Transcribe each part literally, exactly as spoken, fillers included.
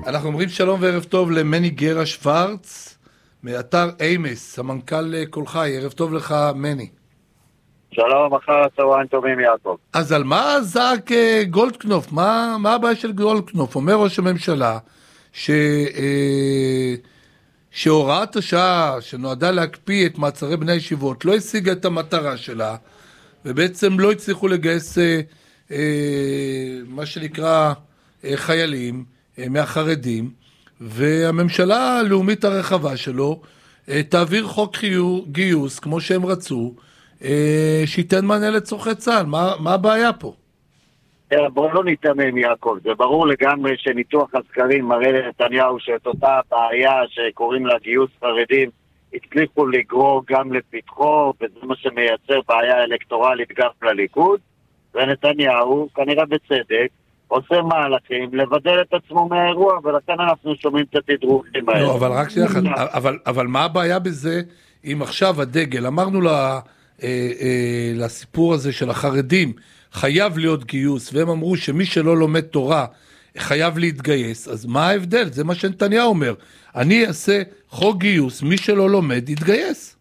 אנחנו אומרים שלום וערב טוב למני גרה שוורץ, מאתר איימס, המנכ"ל כל חי. ערב טוב לך, מני. שלום, אחר צהריים טובים, יעקב. אז על מה זעק גולדקנופ? מה, מה הבעיה של גולדקנופ? אומר ראש הממשלה ש, אה, שהוראת השעה שנועדה להקפיא את מעצרי בני הישיבות לא השיגה את המטרה שלה, ובעצם לא הצליחו לגייס אה, אה, מה שנקרא אה, חיילים אה, מהחרדים, והממשלה הלאומית הרחבה שלו אה, תעביר חוק גיוס כמו שהם רצו, אה, שייתן מענה לצורכי צה"ל. מה, מה הבעיה פה? בואו לא ניתמם, יעקב. זה ברור לגמרי שניתוח הסקרים מראה לנתניהו שאת אותה בעיה שקוראים לה גיוס חרדים הצליחו לגרור גם לפתחו, וזה מה שמייצר בעיה אלקטורלית גם לליכוד, ונתניהו, כנראה בצדק, עושה מהלכים לבדל את עצמו מהאירוע, ולכן אנחנו שומעים את התדרוכים האלה. לא, אבל רק שנייה, אבל, אבל מה הבעיה בזה אם עכשיו הדגל, אמרנו לה, אה, אה, לסיפור הזה של החרדים, חייב להיות גיוס, והם אמרו שמי שלא לומד תורה חייב להתגייס, אז מה ההבדל? זה מה שנתניהו אומר. אני אעשה חוק גיוס, מי שלא לומד יתגייס.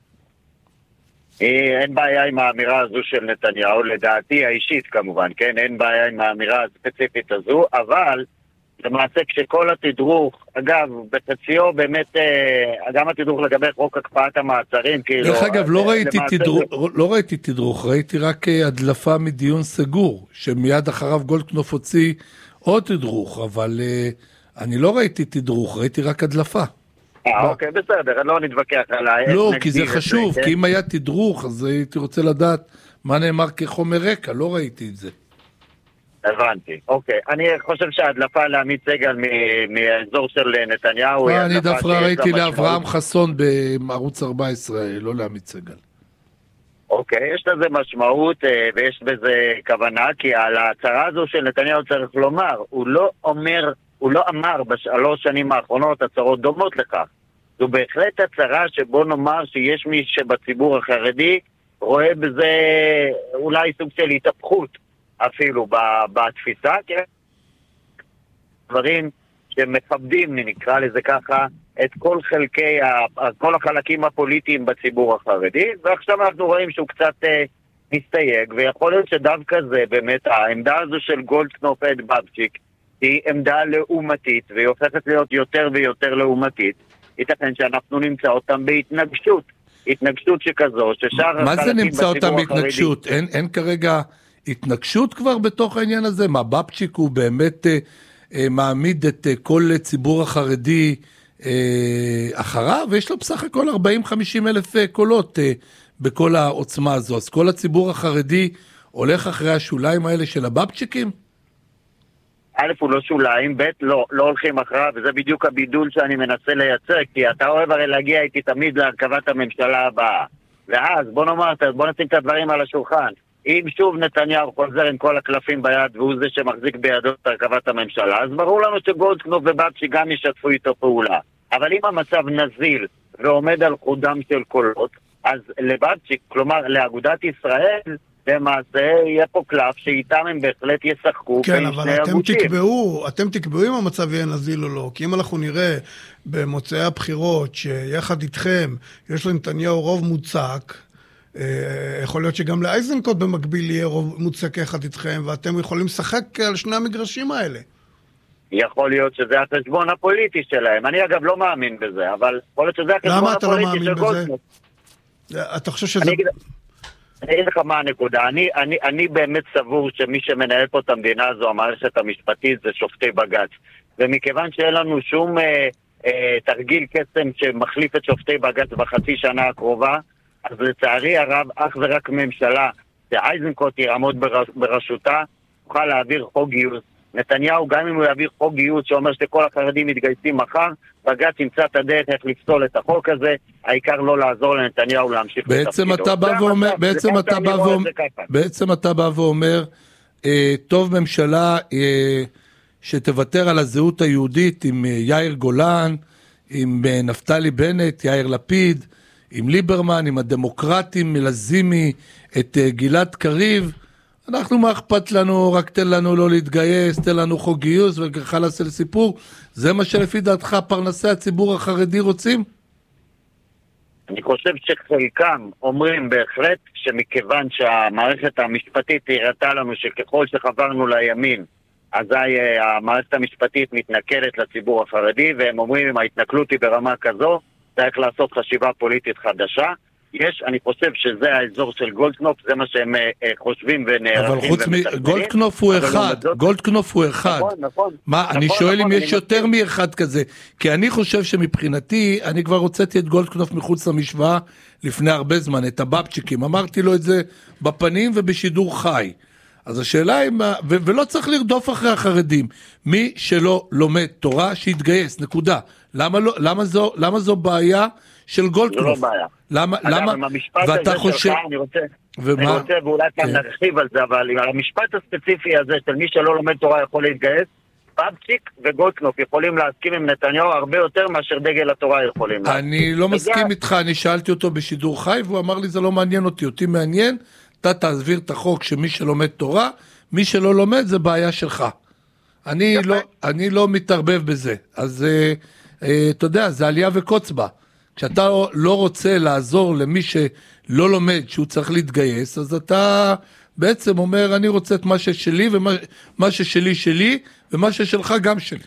אין בעיה עם האמירה הזו של נתניהו, לדעתי האישית כמובן, כן? אין בעיה עם האמירה הספציפית הזו, אבל למעשה כשכל התדרוך, אגב, בחציו באמת, גם התדרוך לגבי חוק הקפאת המעצרים, כאילו... דרך אגב, לא ראיתי, תדרוך, לא ראיתי תדרוך, ראיתי רק הדלפה מדיון סגור, שמיד אחריו גולדקנופ הוציא עוד תדרוך, אבל אני לא ראיתי תדרוך, ראיתי רק הדלפה. אה, אוקיי, בסדר, לא נתווכח עליי. לא, כי זה חשוב, כי אם היה תדרוך, אז הייתי רוצה לדעת מה נאמר כחומר רקע, לא ראיתי את זה. הבנתי, אוקיי. אני חושב שההדלפה לעמית סגל מהאזור של נתניהו... אני דווקא ראיתי לאברהם חסון בערוץ ארבע עשרה, לא לעמית סגל. אוקיי, יש לזה משמעות ויש בזה כוונה, כי על ההצהרה הזו של נתניהו צריך לומר, הוא לא אומר... הוא לא אמר בשלוש שנים האחרונות הצהרות דומות לכך. זו בהחלט הצהרה שבוא נאמר שיש מי שבציבור החרדי רואה בזה אולי סוג של התהפכות אפילו בתפיסה, כן? דברים שמכבדים, נקרא לזה ככה, את כל חלקי, כל החלקים הפוליטיים בציבור החרדי, ועכשיו אנחנו רואים שהוא קצת אה, מסתייג, ויכול להיות שדווקא זה באמת העמדה הזו של גולדקנופ את בבצ'יק, היא עמדה לעומתית, והיא הופכת להיות יותר ויותר לעומתית. ייתכן שאנחנו נמצא אותם בהתנגשות. התנגשות שכזו, ששאר... מה זה נמצא אותם בהתנגשות? אין, אין כרגע התנגשות כבר בתוך העניין הזה? מה, בבצ'יק הוא באמת אה, אה, מעמיד את אה, כל ציבור החרדי אה, אחריו? ויש לו בסך הכל ארבעים חמישים אלף אה, קולות אה, בכל העוצמה הזו. אז כל הציבור החרדי הולך אחרי השוליים האלה של הבבצ'יקים? א', הוא לא שוליים, ב', לא, לא הולכים אחריו, וזה בדיוק הבידול שאני מנסה לייצר, כי אתה אוהב הרי להגיע איתי תמיד להרכבת הממשלה הבאה. ואז, בוא נאמר, בוא נשים את הדברים על השולחן. אם שוב נתניהו חוזר עם כל הקלפים ביד, והוא זה שמחזיק בידו את הרכבת הממשלה, אז ברור לנו שגולדקנופ ובבצ'יק גם ישתפו איתו פעולה. אבל אם המצב נזיל ועומד על חודם של קולות, אז לבבצ'יק, כלומר לאגודת ישראל, למעשה יהיה פה קלף שאיתם הם בהחלט ישחקו. כן, אבל אתם תקבעו, אתם תקבעו אם המצב יהיה נזיל או לא, כי אם אנחנו נראה במוצאי הבחירות שיחד איתכם יש לנתניהו רוב מוצק, יכול להיות שגם לאייזנקוט במקביל יהיה רוב מוצק יחד איתכם, ואתם יכולים לשחק על שני המגרשים האלה. יכול להיות שזה החשבון הפוליטי שלהם. אני אגב לא מאמין בזה, אבל יכול להיות שזה החשבון הפוליטי של גולדקנופ. אתה חושב שזה... אני אגיד לך מה הנקודה, אני, אני, אני באמת סבור שמי שמנהל פה את המדינה הזו, המערכת המשפטית, זה שופטי בג"ץ. ומכיוון שאין לנו שום אה, אה, תרגיל קסם שמחליף את שופטי בג"ץ בחצי שנה הקרובה, אז לצערי הרב, אך ורק ממשלה שאייזנקוט יעמוד בראש, בראשותה, תוכל להעביר חוק גיוס. נתניהו, גם אם הוא יעביר חוק גיוס שאומר שכל החרדים מתגייסים מחר, בג"ץ ימצא את הדרך איך לפסול את החוק הזה, העיקר לא לעזור לנתניהו להמשיך בעצם אתה בא ואומר, בעצם אתה בא ואומר, בעצם אתה בא ואומר, טוב ממשלה שתוותר על הזהות היהודית עם יאיר גולן, עם נפתלי בנט, יאיר לפיד, עם ליברמן, עם הדמוקרטים, מלזימי, את גלעד קריב, אנחנו מה אכפת לנו, רק תן לנו לא להתגייס, תן לנו חוק גיוס וחלאס אל סיפור. זה מה שלפי דעתך פרנסי הציבור החרדי רוצים? אני חושב שחלקם אומרים בהחלט שמכיוון שהמערכת המשפטית הראתה לנו שככל שחברנו לימין, אזי המערכת המשפטית מתנכלת לציבור החרדי, והם אומרים אם ההתנכלות היא ברמה כזו, צריך לעשות חשיבה פוליטית חדשה. יש, אני חושב שזה האזור של גולדקנופ, זה מה שהם חושבים ונערכים. אבל חוץ מגולדקנופ הוא אחד, גולדקנופ הוא אחד. נכון, נכון. מה, אני שואל אם יש יותר מאחד כזה, כי אני חושב שמבחינתי, אני כבר הוצאתי את גולדקנופ מחוץ למשוואה לפני הרבה זמן, את הבבצ'יקים, אמרתי לו את זה בפנים ובשידור חי. אז השאלה היא, ו- ולא צריך לרדוף אחרי החרדים, מי שלא לומד תורה שיתגייס, נקודה. למה, לא, למה, זו, למה זו בעיה של גולדקנופ? זו לא בעיה. למה, אגב, למה, המשפט ואתה הזה חושב... שלך, אני רוצה, ומה? אני רוצה ואולי כאן כן. נרחיב על זה, אבל המשפט הספציפי הזה של מי שלא לומד תורה יכול להתגייס, בבצ'יק וגולדקנופ יכולים להסכים עם נתניהו הרבה יותר מאשר דגל התורה יכולים להסכים. אני לא מסכים איתך, אני שאלתי אותו בשידור חי, והוא אמר לי זה לא מעניין אותי, אותי מעניין, אתה תעביר את החוק שמי שלומד תורה, מי שלא לומד זה בעיה שלך. אני לא, אני לא מתערבב בזה. אז אה, אה, אתה יודע, זה עלייה וקוץ בה. כשאתה לא רוצה לעזור למי שלא לומד שהוא צריך להתגייס, אז אתה בעצם אומר אני רוצה את מה ששלי ומה ששלי שלי ומה ששלך גם שלי.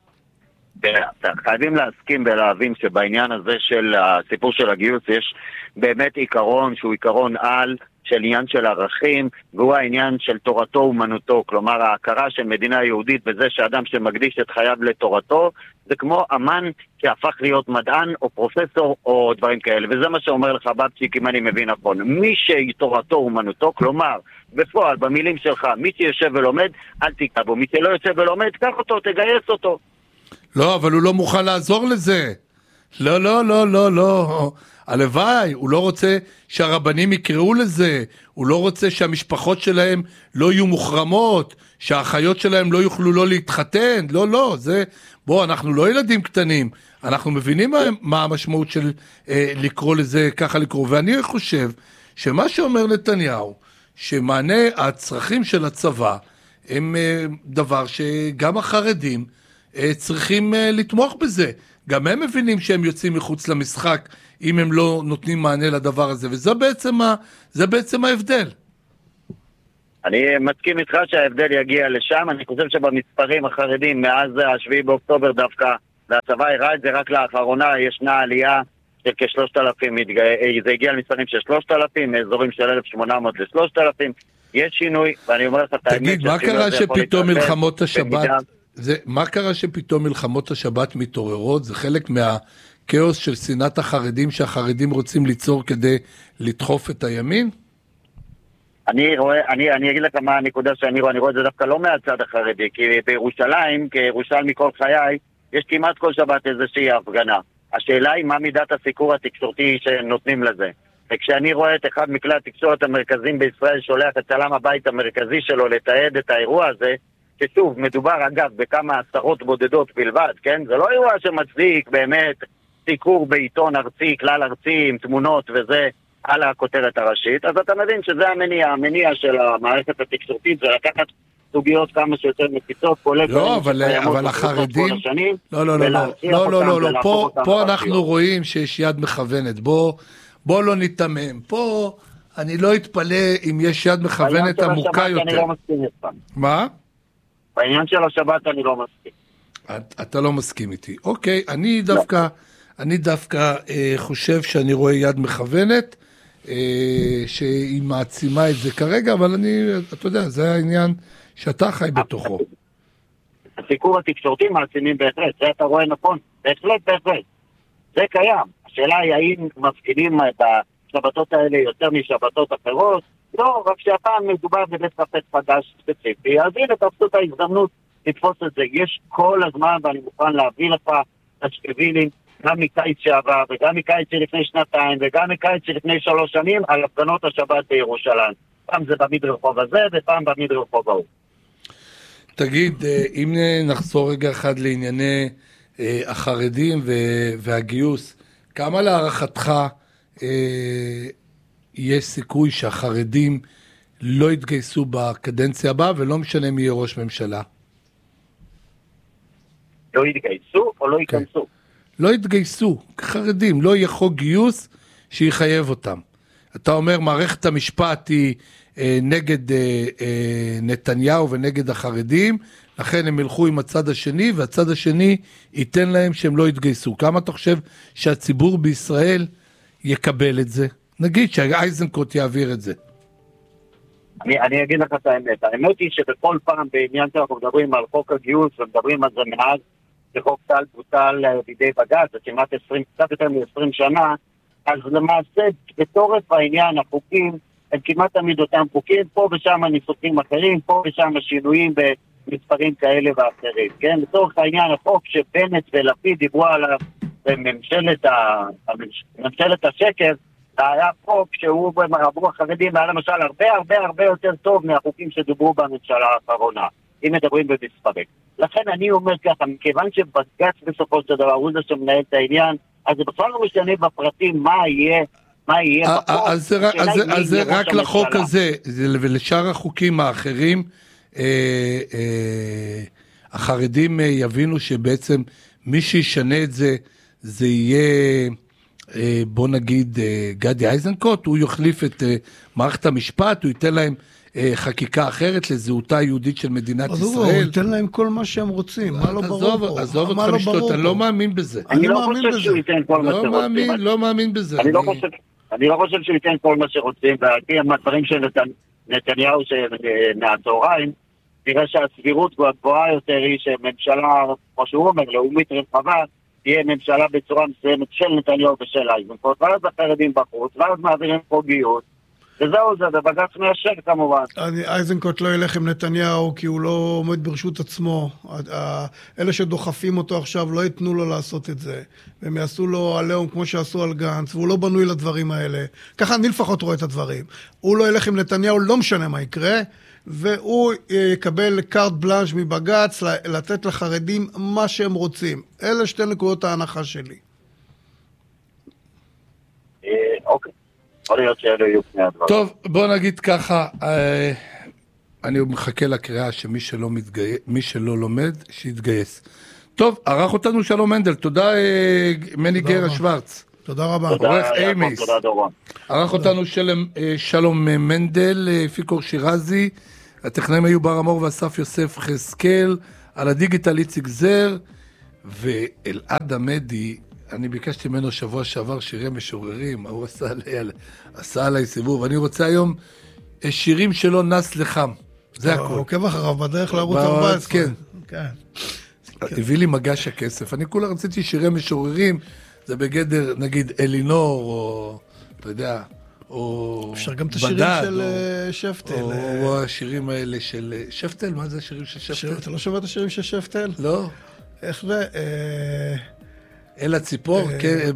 חייבים להסכים ולהבין שבעניין הזה של הסיפור של הגיוס יש באמת עיקרון שהוא עיקרון על של עניין של ערכים, והוא העניין של תורתו אומנותו, כלומר ההכרה של מדינה יהודית וזה שאדם שמקדיש את חייו לתורתו, זה כמו אמן שהפך להיות מדען או פרופסור או דברים כאלה, וזה מה שאומר לך בבצ'יק אם אני מבין נכון. מי שתורתו אומנותו, כלומר בפועל במילים שלך, מי שיושב ולומד אל תיקע בו, מי שלא יושב ולומד קח אותו, תגייס אותו. לא, אבל הוא לא מוכן לעזור לזה. לא, לא, לא, לא, לא. הלוואי, הוא לא רוצה שהרבנים יקראו לזה, הוא לא רוצה שהמשפחות שלהם לא יהיו מוחרמות, שהאחיות שלהם לא יוכלו לא להתחתן, לא, לא, זה, בוא, אנחנו לא ילדים קטנים, אנחנו מבינים מה, מה המשמעות של אה, לקרוא לזה, ככה לקרוא, ואני חושב שמה שאומר נתניהו, שמענה הצרכים של הצבא, הם אה, דבר שגם החרדים אה, צריכים אה, לתמוך בזה, גם הם מבינים שהם יוצאים מחוץ למשחק, אם הם לא נותנים מענה לדבר הזה, וזה בעצם, ה, זה בעצם ההבדל. אני מסכים איתך שההבדל יגיע לשם, אני חושב שבמספרים החרדים מאז השביעי באוקטובר דווקא, והצבא הראה את זה רק לאחרונה, ישנה עלייה של כשלושת אלפים, זה הגיע למספרים של שלושת אלפים, מאזורים של אלף שמונה מאות לשלושת אלפים, יש שינוי, ואני אומר לך את האמת. תגיד, מה קרה שפתאום מלחמות השבת, זה, מה קרה שפתאום מלחמות השבת מתעוררות? זה חלק מה... כאוס של שנאת החרדים שהחרדים רוצים ליצור כדי לדחוף את הימין? אני רואה, אני, אני אגיד לך מה הנקודה שאני רואה, אני רואה את זה דווקא לא מהצד החרדי, כי בירושלים, כירושלמי כל חיי, יש כמעט כל שבת איזושהי הפגנה. השאלה היא מה מידת הסיקור התקשורתי שנותנים לזה. וכשאני רואה את אחד מכלי התקשורת המרכזיים בישראל שולח את צלם הבית המרכזי שלו לתעד את האירוע הזה, ששוב, מדובר אגב בכמה עשרות בודדות בלבד, כן? זה לא אירוע שמצדיק באמת סיקור בעיתון ארצי, כלל ארצי, עם תמונות וזה על הכותרת הראשית, אז אתה מבין שזה המניע, המניע של המערכת התקשורתית, זה לקחת סוגיות כמה שיותר מפיצות, כולל... לא, אבל, אבל החרדים... לא, לא, לא, לא, לא, לא, לא, לא, פה, פה אנחנו רואים שיש יד מכוונת, בוא, בוא לא נתמם, פה אני לא אתפלא אם יש יד מכוונת עמוקה יותר. אני לא מסכים איתך. מה? בעניין של השבת אני לא מסכים. אתה לא מסכים איתי. אוקיי, אני דווקא... אני דווקא אה, חושב שאני רואה יד מכוונת, אה, שהיא מעצימה את זה כרגע, אבל אני, אתה יודע, זה העניין שאתה חי בתוכו. הסיקור התקשורתי מעצימים בהחלט, זה אתה רואה נכון, בהחלט, בהחלט. זה קיים. השאלה היא האם מפקידים את השבתות האלה יותר משבתות אחרות, לא, רק שהפעם מדובר בבית קפה חדש ספציפי, אז הנה תפסו את ההזדמנות לתפוס את זה. יש כל הזמן, ואני מוכן להביא לך תשקבילים, גם מקיץ שעבר, וגם מקיץ שלפני שנתיים, וגם מקיץ שלפני שלוש שנים, על הפגנות השבת בירושלים. פעם זה במדרחוב הזה, ופעם במדרחוב ההוא. תגיד, אם נחזור רגע אחד לענייני החרדים והגיוס, כמה להערכתך יש סיכוי שהחרדים לא יתגייסו בקדנציה הבאה, ולא משנה מי יהיה ראש ממשלה. לא יתגייסו או לא ייכנסו? לא יתגייסו, חרדים, לא יהיה חוק גיוס שיחייב אותם. אתה אומר, מערכת המשפט היא אה, נגד אה, אה, נתניהו ונגד החרדים, לכן הם ילכו עם הצד השני, והצד השני ייתן להם שהם לא יתגייסו. כמה אתה חושב שהציבור בישראל יקבל את זה? נגיד שאייזנקוט יעביר את זה. אני, אני אגיד לך את האמת. האמת היא שבכל פעם בעניין שאנחנו מדברים על חוק הגיוס, ומדברים על זה מאז, שחוק טל בוטל בידי בג"ץ, זה כמעט עשרים, קצת יותר מ-עשרים שנה, אז למעשה, בתורף העניין, החוקים, הם כמעט תמיד אותם חוקים, פה ושם ניסוחים אחרים, פה ושם שינויים במספרים כאלה ואחרים, כן? לצורך העניין, החוק שבנט ולפיד דיברו עליו בממשלת ה... ממשלת השקר, היה חוק שהוא עבור החרדים, היה למשל הרבה הרבה הרבה יותר טוב מהחוקים שדיברו בממשלה האחרונה, אם מדברים במספרים. לכן אני אומר ככה, מכיוון שבג"ץ בסופו של דבר הוא זה שמנהל את העניין, אז זה בכלל לא משנה בפרטים מה יהיה, מה יהיה בחוק. אז זה רק לחוק הזה, ולשאר החוקים האחרים, החרדים יבינו שבעצם מי שישנה את זה, זה יהיה, בוא נגיד, גדי איזנקוט, הוא יחליף את מערכת המשפט, הוא ייתן להם חקיקה אחרת לזהותה היהודית של מדינת ישראל. אז הוא ייתן להם כל מה שהם רוצים, מה לא ברור פה? עזוב אותך לשתות, אני לא מאמין בזה. אני לא חושב שהוא ייתן כל מה שרוצים. לא מאמין בזה. אני לא חושב שהוא ייתן כל מה שרוצים, ועל פי הדברים של נתניהו מהצהריים, נראה שהסבירות הגבוהה יותר היא שממשלה, כמו שהוא אומר, לאומית רחבה, תהיה ממשלה בצורה מסוימת של נתניהו ושל איזנקוט, ואז החרדים בחוץ, ואז מעבירים פה גיוס, וזהו זה, ובג"ץ מאשר כמובן. איזנקוט לא ילך עם נתניהו, כי הוא לא עומד ברשות עצמו. אלה שדוחפים אותו עכשיו לא ייתנו לו לעשות את זה. והם יעשו לו עליהם כמו שעשו על גנץ, והוא לא בנוי לדברים האלה. ככה אני לפחות רואה את הדברים. הוא לא ילך עם נתניהו, לא משנה מה יקרה, והוא יקבל קארט בלאנש מבג"ץ, לתת לחרדים מה שהם רוצים. אלה שתי נקודות ההנחה שלי. אוקיי. יכול להיות שאלה יהיו פני הדברים. טוב, בוא נגיד ככה, אני מחכה לקריאה שמי שלא מתגייס, מי שלא לומד, שיתגייס. טוב, ערך אותנו שלום מנדל, תודה מני גרה שוורץ. תודה רבה. עורך איימיס. תודה דורון. ערך אותנו שלום מנדל, פיקור שירזי, הטכנאים היו בר אמור ואסף יוסף חסקל, על הדיגיטל איציק זר, ואלעד עמדי, אני ביקשתי ממנו שבוע שעבר שירי משוררים, הוא עשה עלי, עשה עלי סיבוב, אני רוצה היום שירים שלו נס לחם, זה הכל. הוא עוקב אחריו בדרך לערוץ ארבע עשרה. כן. הביא לי מגש הכסף, אני כולה רציתי שירי משוררים, זה בגדר נגיד אלינור, או אתה יודע, או אפשר גם את השירים של שפטל. או השירים האלה של שפטל, מה זה השירים של שפטל? אתה לא שומע את השירים של שפטל? לא. איך זה? אל הציפור, כן,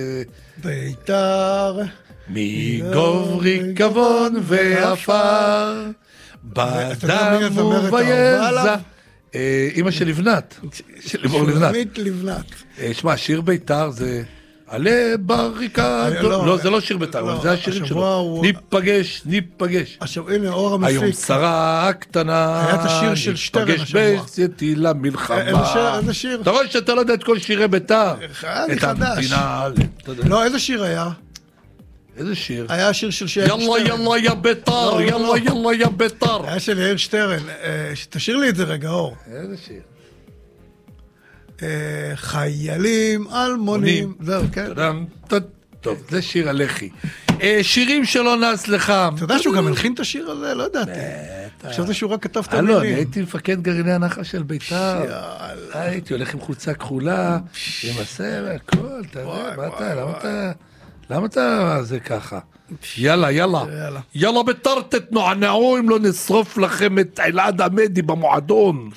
ביתר מגוברי כבון ואפר בדם וביזע. אמא של לבנת, של לימור לבנת. שמע, שיר ביתר זה עלה בריקה, לא, זה לא שיר ביתר, זה השירים שלו. ניפגש, ניפגש. עכשיו, הנה, אור המפיק. היום שרה הקטנה, היה את השיר של שטרן השבוע. ניפגש בצאתי למלחמה. איזה שיר? אתה רואה שאתה לא יודע את כל שירי ביתר. אני חדש. לא, איזה שיר היה? איזה שיר? היה השיר של שטרן. יאללה, יאללה, יא ביתר, יאללה, יאללה, יא ביתר. היה של יאיר שטרן. תשאיר לי את זה רגע, אור. איזה שיר? חיילים אלמונים. זהו, כן. טוב, זה שיר הלחי. שירים שלא נס לחם. אתה יודע שהוא גם הלחין את השיר הזה? לא ידעתי. חשבתי שהוא רק כתב את המילים. לא, אני הייתי מפקד גרעיני הנחל של ביתר. הייתי הולך עם חולצה כחולה, עם הסר, הכל, אתה יודע, מה אתה, למה אתה... למה אתה זה ככה? יאללה, יאללה. יאללה ביתר תתנוענעו אם לא נשרוף לכם את אלעד עמדי במועדון.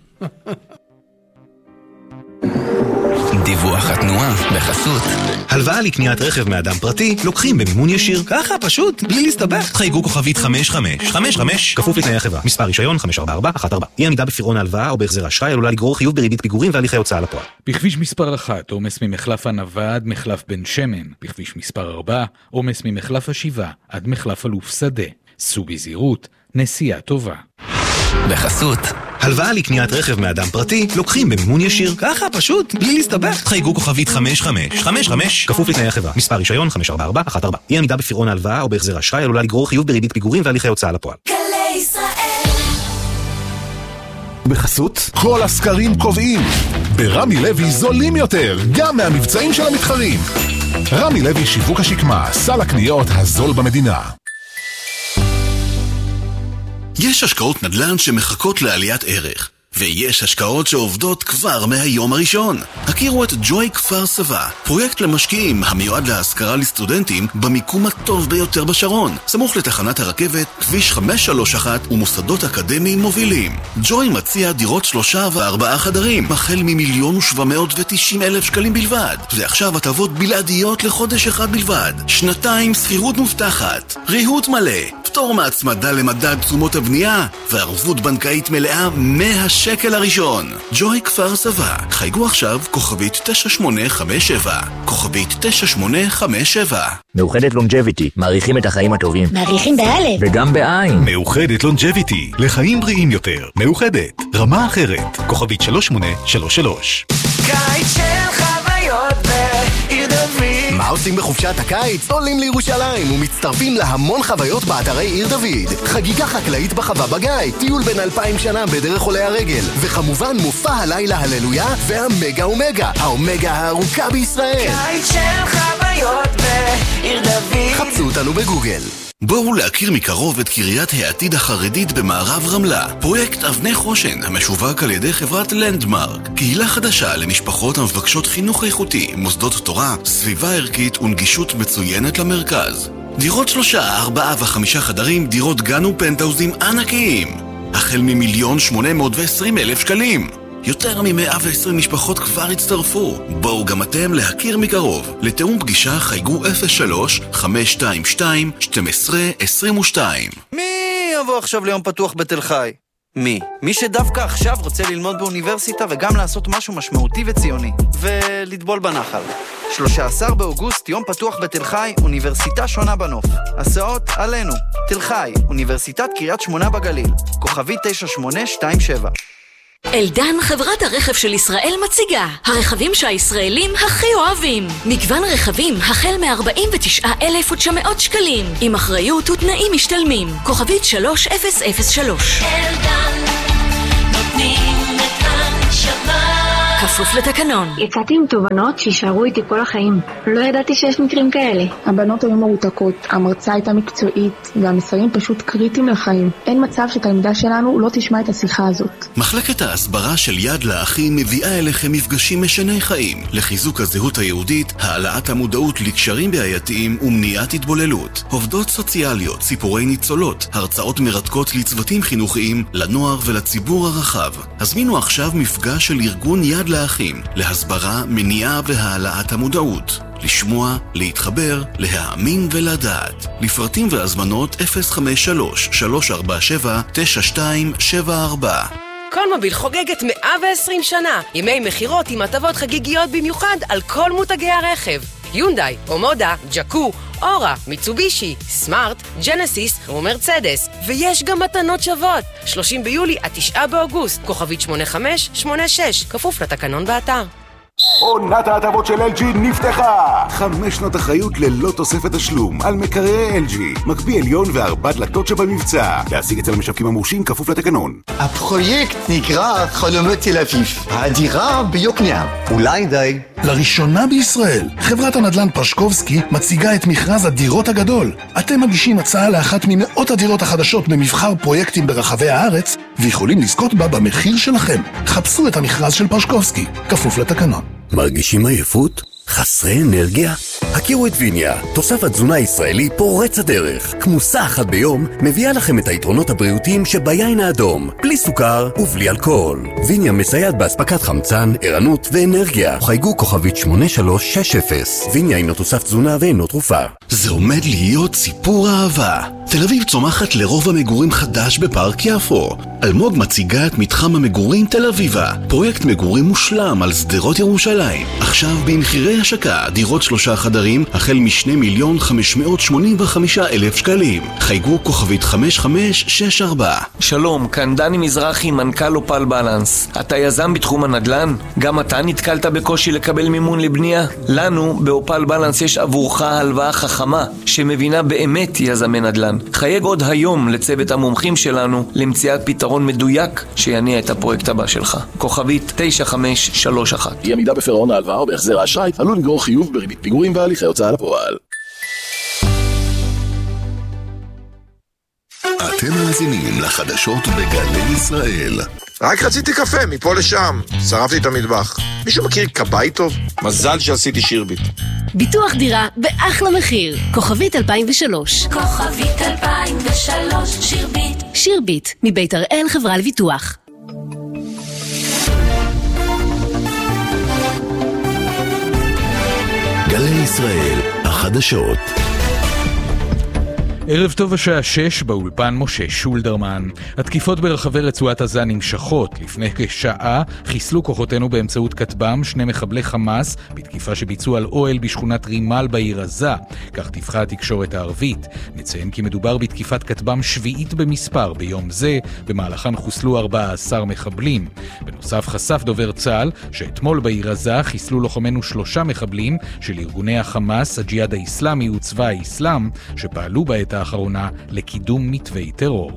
דיווח התנועה בחסות. הלוואה לקניית רכב מאדם פרטי לוקחים במימון ישיר. ככה פשוט, בלי להסתבך. חייגו כוכבית חמש חמש חמש חמש כפוף לתנאי החברה. מספר רישיון חמש ארבע ארבע אחת ארבע. אי עמידה בפירעון ההלוואה או בהחזר האשראי עלולה לגרור חיוב בריבית פיגורים והליכי הוצאה לפועל. בכביש מספר אחת, עומס ממחלף ענבה עד מחלף בן שמן. בכביש מספר ארבע, עומס ממחלף השיבה עד מחלף אלוף שדה. סעו בזהירות, נסיעה טובה. בחסות, הלוואה לקניית רכב מאדם פרטי לוקחים במימון ישיר, ככה פשוט, בלי להסתבך. חייגו כוכבית חמש חמש חמש חמש, כפוף לתנאי החברה. מספר רישיון חמש ארבע ארבע אחת ארבע. אי עמידה בפירעון ההלוואה או בהחזר אשראי עלולה לגרור חיוב בריבית פיגורים והליכי הוצאה לפועל. גלי ישראל. בחסות, כל הסקרים קובעים. ברמי לוי זולים יותר, גם מהמבצעים של המתחרים. רמי לוי שיווק השקמה, סל הקניות הזול במדינה. יש השקעות נדל"ן שמחכות לעליית ערך, ויש השקעות שעובדות כבר מהיום הראשון. הכירו את ג'וי כפר סבא, פרויקט למשקיעים המיועד להשכרה לסטודנטים במיקום הטוב ביותר בשרון, סמוך לתחנת הרכבת, כביש חמש שלוש אחת ומוסדות אקדמיים מובילים. ג'וי מציע דירות שלושה וארבעה חדרים, החל ממיליון ושבע מאות ותשעים אלף שקלים בלבד, ועכשיו הטבות בלעדיות לחודש אחד בלבד. שנתיים שכירות מובטחת, ריהוט מלא, פטור מהצמדה למדד תשומות הבנייה, וערבות בנקאית מלאה מהשקל הראשון. ג'וי כפר סבא, חייגו עכשיו כוכבית תשע שמונה חמש שבע, כוכבית תשע שמונה חמש שבע. מאוחדת לונג'ביטי, מעריכים את החיים הטובים. מעריכים באלף. וגם בעין. מאוחדת לונג'ביטי, לחיים בריאים יותר. מאוחדת, רמה אחרת, כוכבית שלוש שמונה שלוש שלוש. קיץ של חוויות בעיר דוד. מה עושים בחופשת הקיץ? עולים לירושלים ומצטרפים להמון חוויות באתרי עיר דוד. חגיגה חקלאית בחווה בגיא, טיול בין אלפיים שנה בדרך עולי הרגל, וכמובן מופע הלילה הללויה והמגה אומגה, האומגה הארוכה בישראל. קיץ של חוויות בעיר דוד. חפשו אותנו בגוגל. בואו להכיר מקרוב את קריית העתיד החרדית במערב רמלה. פרויקט אבני חושן, המשווק על ידי חברת לנדמרק. קהילה חדשה למשפחות המבקשות חינוך איכותי, מוסדות תורה, סביבה ערכית ונגישות מצוינת למרכז. דירות שלושה, ארבעה וחמישה חדרים, דירות גן ופנטאוזים ענקיים. החל ממיליון שמונה מאות ועשרים אלף שקלים. יותר מ-מאה ועשרים משפחות כבר הצטרפו. בואו גם אתם להכיר מקרוב. לתאום פגישה חייגו אפס שלוש חמש שתיים שתיים שתים עשרה עשרים ושתיים. מי יבוא עכשיו ליום פתוח בתל חי? מי? מי שדווקא עכשיו רוצה ללמוד באוניברסיטה וגם לעשות משהו משמעותי וציוני. ולטבול בנחל. שלושה עשר באוגוסט, יום פתוח בתל חי, אוניברסיטה שונה בנוף. הסעות עלינו. תל חי, אוניברסיטת קריית שמונה בגליל. כוכבי תשע שמונה שתיים שבע. אלדן, חברת הרכב של ישראל, מציגה הרכבים שהישראלים הכי אוהבים. מגוון רכבים החל מ-ארבעים ותשעה אלף ותשע מאות שקלים, עם אחריות ותנאים משתלמים. כוכבית שלוש אפס אפס שלוש. אלדן, נותנים את הנשמה. כפוף לתקנון. יצאתי עם תובנות שישארו איתי כל החיים. לא ידעתי שיש מקרים כאלה. הבנות היו מרותקות, המרצה הייתה מקצועית, והמסרים פשוט קריטיים לחיים. אין מצב שתלמידה שלנו לא תשמע את השיחה הזאת. מחלקת ההסברה של יד לאחים מביאה אליכם מפגשים משני חיים, לחיזוק הזהות היהודית, העלאת המודעות לקשרים בעייתיים ומניעת התבוללות. עובדות סוציאליות, סיפורי ניצולות, הרצאות מרתקות לצוותים חינוכיים, לנוער ולציבור הרחב. הזמינו עכשיו מפגש של ארגון יד לאחים, להסברה, מניעה והעלאת המודעות. לשמוע, להתחבר, להאמין ולדעת. לפרטים והזמנות אפס חמש שלוש שלוש ארבע שבע תשע שתיים שבע ארבע. קולמוביל חוגגת מאה ועשרים שנה. ימי מחירות עם הטבות חגיגיות במיוחד על כל מותגי הרכב. יונדאי, אומודה, ג'קו, אורה, מיצובישי, סמארט, ג'נסיס ומרצדס. ויש גם מתנות שוות. שלושים ביולי עד תשעה באוגוסט. כוכבית שמונה חמש שמונה שש. כפוף לתקנון באתר. עונת ההטבות של אל ג'י נפתחה! חמש שנות אחריות ללא תוספת תשלום על מקררי אל ג'י, מקפיא עליון וארבע דלתות שבמבצע. להשיג אצל המשווקים המורשים כפוף לתקנון. הפרויקט נקרא חלומות תל אביב, הדירה ביוקנעם. אולי די. לראשונה בישראל, חברת הנדל"ן פרשקובסקי מציגה את מכרז הדירות הגדול. אתם מגישים הצעה לאחת ממאות הדירות החדשות במבחר פרויקטים ברחבי הארץ, ויכולים לזכות בה במחיר שלכם. חפשו את המכרז של פרשקובסקי, כפוף לתקנון. מרגישים עייפות? חסרי אנרגיה? הכירו את ויניה, תוסף התזונה הישראלי פורץ הדרך. כמוסה אחת ביום מביאה לכם את היתרונות הבריאותיים שביין האדום, בלי סוכר ובלי אלכוהול. ויניה מסייעת באספקת חמצן, ערנות ואנרגיה. חייגו כוכבית שמונה שלוש שש אפס. ויניה אינו תוסף תזונה ואינו תרופה. זה עומד להיות סיפור אהבה. תל אביב צומחת לרוב המגורים חדש בפארק יפו. אלמוג מציגה את מתחם המגורים תל אביבה, פרויקט מגורים מושלם על שדרות ירושלים. עכשיו במחירי השקה, דירות שלושה חדרים החל משני מיליון חמש מאות שמונים וחמישה אלף שקלים. חייגו כוכבית חמש חמש שש ארבע. שלום, כאן דני מזרחי, מנכ"ל אופל בלנס. אתה יזם בתחום הנדל"ן? גם אתה נתקלת בקושי לקבל מימון לבנייה? לנו באופל בלנס יש עבורך הלוואה חכמה שמבינה באמת יזמי נדל"ן. חייג עוד היום לצוות המומחים שלנו למציאת פתרון מדויק שיניע את הפרויקט הבא שלך. כוכבית תשע חמש שלוש אחת. אי עמידה בפירעון ההלוואה או בהחזר האשראי עלול לגרור חיוב בריבית פיגורים והליכי הוצאה לפועל. אתם מאזינים לחדשות בגלי ישראל. רק רציתי קפה, מפה לשם. שרפתי את המטבח. מישהו מכיר כבאי טוב? מזל שעשיתי שירביט. ביטוח דירה באחלה מחיר. כוכבית אלפיים ושלוש. כוכבית אלפיים ושלוש, שירביט. שירביט, מבית הראל חברה לביטוח. גלי ישראל, החדשות. ערב טוב השעה שש באולפן משה שולדרמן. התקיפות ברחבי רצועת עזה נמשכות. לפני כשעה חיסלו כוחותינו באמצעות כטב"ם שני מחבלי חמאס בתקיפה שביצעו על אוהל בשכונת רימל בעיר עזה. כך דיווחה התקשורת הערבית. נציין כי מדובר בתקיפת כטב"ם שביעית במספר ביום זה, במהלכן חוסלו ארבעה עשר מחבלים. בנוסף חשף דובר צה"ל שאתמול בעיר עזה חיסלו לוחמנו שלושה מחבלים של ארגוני החמאס, הג'יהאד האסלאמי וצבא האסלאם, שפעלו בעת האחרונה לקידום מתווי טרור.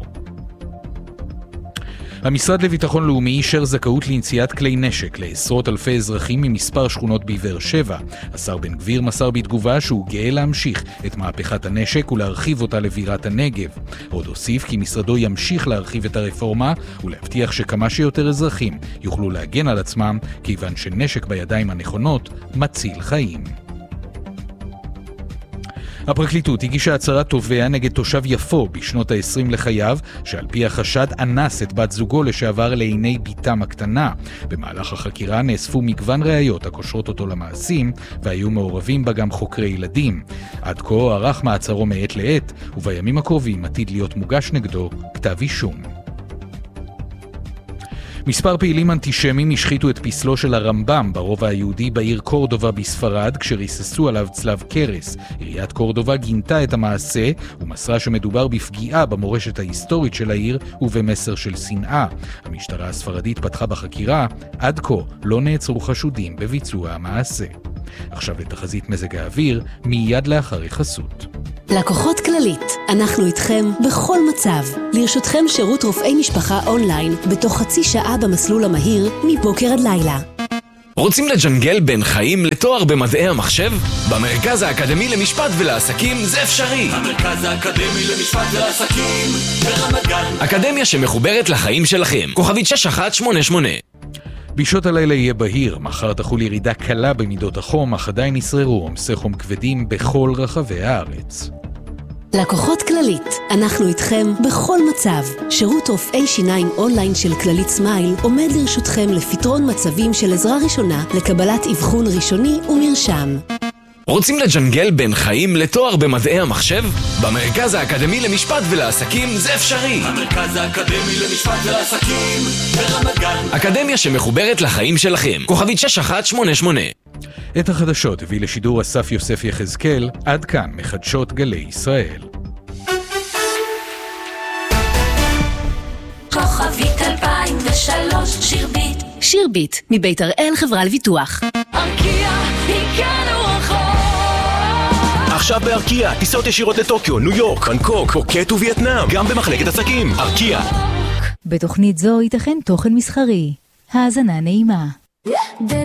המשרד לביטחון לאומי אישר זכאות לנשיאת כלי נשק לעשרות אלפי אזרחים ממספר שכונות בבאר שבע. השר בן גביר מסר בתגובה שהוא גאה להמשיך את מהפכת הנשק ולהרחיב אותה לבירת הנגב. עוד הוסיף כי משרדו ימשיך להרחיב את הרפורמה ולהבטיח שכמה שיותר אזרחים יוכלו להגן על עצמם, כיוון שנשק בידיים הנכונות מציל חיים. הפרקליטות הגישה הצהרת תובע נגד תושב יפו בשנות ה-עשרים לחייו, שעל פי החשד אנס את בת זוגו לשעבר לעיני ביתם הקטנה. במהלך החקירה נאספו מגוון ראיות הקושרות אותו למעשים, והיו מעורבים בה גם חוקרי ילדים. עד כה ערך מעצרו מעת לעת, ובימים הקרובים עתיד להיות מוגש נגדו כתב אישום. מספר פעילים אנטישמים השחיתו את פסלו של הרמב"ם ברובע היהודי בעיר קורדובה בספרד, כשריססו עליו צלב קרס. עיריית קורדובה גינתה את המעשה ומסרה שמדובר בפגיעה במורשת ההיסטורית של העיר ובמסר של שנאה. המשטרה הספרדית פתחה בחקירה, עד כה לא נעצרו חשודים בביצוע המעשה. עכשיו לתחזית מזג האוויר, מיד לאחר החסות. לקוחות כללית, אנחנו איתכם בכל מצב. לרשותכם שירות רופאי משפחה אונליין בתוך חצי שעה במסלול המהיר מבוקר עד לילה. רוצים לג'נגל בין חיים לתואר במדעי המחשב? במרכז האקדמי למשפט ולעסקים זה אפשרי. המרכז האקדמי למשפט ולעסקים ברמת גן. אקדמיה שמחוברת לחיים שלכם. כוכבית שש אחת שמונה שמונה. בשעות הלילה יהיה בהיר, מחר תחול ירידה קלה במידות החום, אך עדיין ישררו עומסי חום כבדים בכל רחבי הארץ. לקוחות כללית, אנחנו איתכם בכל מצב. שירות רופאי שיניים אונליין של כללית סמייל עומד לרשותכם לפתרון מצבים של עזרה ראשונה, לקבלת אבחון ראשוני ומרשם. רוצים לג'נגל בין חיים לתואר במדעי המחשב? במרכז האקדמי למשפט ולעסקים זה אפשרי. המרכז האקדמי למשפט ולעסקים ברמת גן. אקדמיה שמחוברת לחיים שלכם. כוכבית שש אחת שמונה שמונה. את החדשות הביא לשידור אסף יוסף יחזקאל. עד כאן מחדשות גלי ישראל. כוכבית אלפיים ושלוש, שירביט. שירביט, מבית הראל חברה לביטוח. ארקיע, הגענו רחוק. עכשיו בארקיע, טיסות ישירות לטוקיו, ניו יורק, בנקוק, פוקט ווייטנאם, גם במחלקת עסקים. ארקיע. בתוכנית זו ייתכן תוכן מסחרי. האזנה נעימה.